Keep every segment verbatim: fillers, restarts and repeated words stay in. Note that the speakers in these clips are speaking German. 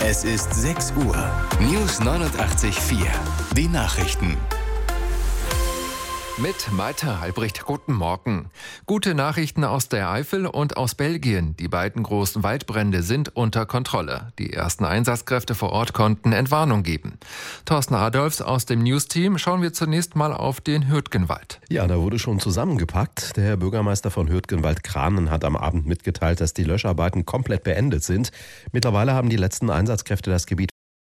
Es ist sechs Uhr. News neunundachtzig Komma vier. Die Nachrichten. Mit Malte Albrecht, guten Morgen. Gute Nachrichten aus der Eifel und aus Belgien. Die beiden großen Waldbrände sind unter Kontrolle. Die ersten Einsatzkräfte vor Ort konnten Entwarnung geben. Thorsten Adolfs aus dem News-Team. Schauen wir zunächst mal auf den Hürtgenwald. Ja, da wurde schon zusammengepackt. Der Bürgermeister von Hürtgenwald-Kranen hat am Abend mitgeteilt, dass die Löscharbeiten komplett beendet sind. Mittlerweile haben die letzten Einsatzkräfte das Gebiet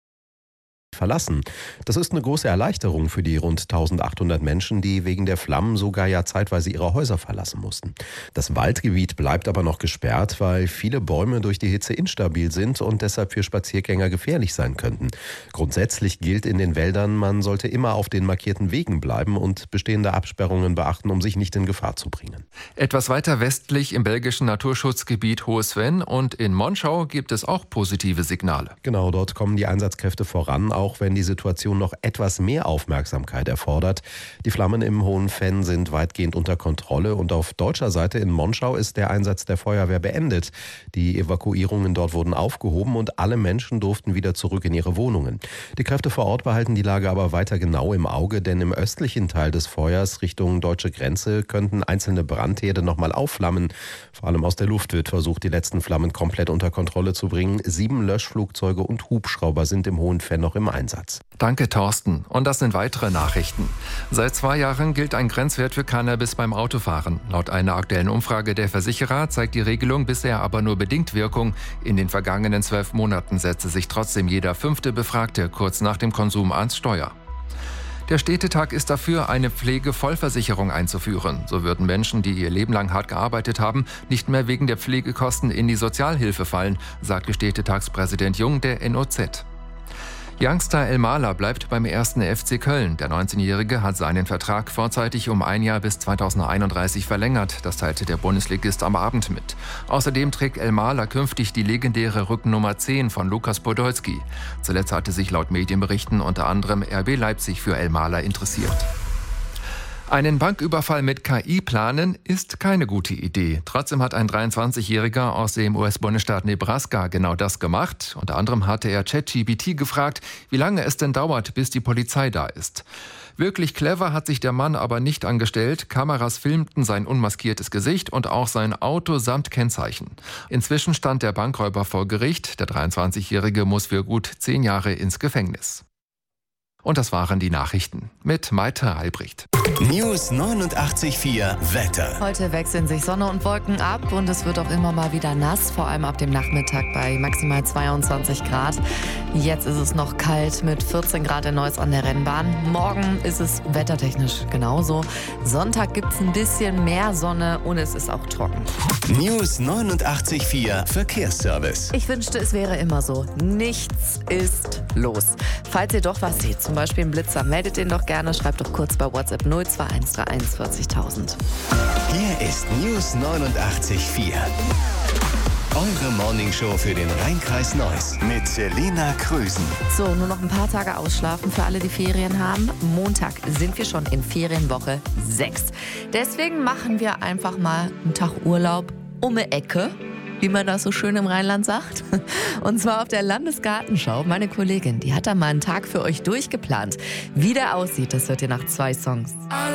verlassen. Das ist eine große Erleichterung für die rund eintausendachthundert Menschen, die wegen der Flammen sogar ja zeitweise ihre Häuser verlassen mussten. Das Waldgebiet bleibt aber noch gesperrt, weil viele Bäume durch die Hitze instabil sind und deshalb für Spaziergänger gefährlich sein könnten. Grundsätzlich gilt in den Wäldern, man sollte immer auf den markierten Wegen bleiben und bestehende Absperrungen beachten, um sich nicht in Gefahr zu bringen. Etwas weiter westlich im belgischen Naturschutzgebiet Hohe-Sven und in Monschau gibt es auch positive Signale. Genau, dort kommen die Einsatzkräfte voran, auch auch wenn die Situation noch etwas mehr Aufmerksamkeit erfordert. Die Flammen im Hohen-Venn sind weitgehend unter Kontrolle und auf deutscher Seite in Monschau ist der Einsatz der Feuerwehr beendet. Die Evakuierungen dort wurden aufgehoben und alle Menschen durften wieder zurück in ihre Wohnungen. Die Kräfte vor Ort behalten die Lage aber weiter genau im Auge, denn im östlichen Teil des Feuers Richtung deutsche Grenze könnten einzelne Brandherde nochmal aufflammen. Vor allem aus der Luft wird versucht, die letzten Flammen komplett unter Kontrolle zu bringen. Sieben Löschflugzeuge und Hubschrauber sind im Hohen-Venn noch im Einsatz. Danke, Thorsten. Und das sind weitere Nachrichten. Seit zwei Jahren gilt ein Grenzwert für Cannabis beim Autofahren. Laut einer aktuellen Umfrage der Versicherer zeigt die Regelung bisher aber nur bedingt Wirkung. In den vergangenen zwölf Monaten setzte sich trotzdem jeder fünfte Befragte kurz nach dem Konsum ans Steuer. Der Städtetag ist dafür, eine Pflegevollversicherung einzuführen. So würden Menschen, die ihr Leben lang hart gearbeitet haben, nicht mehr wegen der Pflegekosten in die Sozialhilfe fallen, sagte Städtetagspräsident Jung der N O Z. Youngster Elmaler bleibt beim ersten F C Köln. Der neunzehnjährige hat seinen Vertrag vorzeitig um ein Jahr bis zweitausendeinunddreißig verlängert. Das teilte der Bundesligist am Abend mit. Außerdem trägt Elmaler künftig die legendäre Rückennummer zehn von Lukas Podolski. Zuletzt hatte sich laut Medienberichten unter anderem R B Leipzig für Elmaler interessiert. Einen Banküberfall mit K I planen ist keine gute Idee. Trotzdem hat ein dreiundzwanzigjähriger aus dem U S-Bundesstaat Nebraska genau das gemacht. Unter anderem hatte er ChatGPT gefragt, wie lange es denn dauert, bis die Polizei da ist. Wirklich clever hat sich der Mann aber nicht angestellt. Kameras filmten sein unmaskiertes Gesicht und auch sein Auto samt Kennzeichen. Inzwischen stand der Bankräuber vor Gericht. Der dreiundzwanzigjährige muss für gut zehn Jahre ins Gefängnis. Und das waren die Nachrichten mit Malte Albrecht. News neunundachtzig Komma vier Wetter. Heute wechseln sich Sonne und Wolken ab und es wird auch immer mal wieder nass, vor allem ab dem Nachmittag bei maximal zweiundzwanzig Grad. Jetzt ist es noch kalt mit vierzehn Grad in Neuss an der Rennbahn. Morgen ist es wettertechnisch genauso. Sonntag gibt es ein bisschen mehr Sonne und es ist auch trocken. News neunundachtzig Komma vier Verkehrsservice. Ich wünschte, es wäre immer so. Nichts ist los. Falls ihr doch was seht, zum Beispiel einen Blitzer, meldet den doch gerne. Schreibt doch kurz bei WhatsApp null zwei eins drei eins vierzigtausend. Hier ist News neunundachtzig Komma vier. Eure Morningshow für den Rheinkreis Neuss mit Selina Krösen. So, nur noch ein paar Tage ausschlafen für alle, die Ferien haben. Montag sind wir schon in Ferienwoche sechs. Deswegen machen wir einfach mal einen Tag Urlaub um die Ecke, wie man das so schön im Rheinland sagt. Und zwar auf der Landesgartenschau. Meine Kollegin, die hat da mal einen Tag für euch durchgeplant. Wie der aussieht, das hört ihr nach zwei Songs.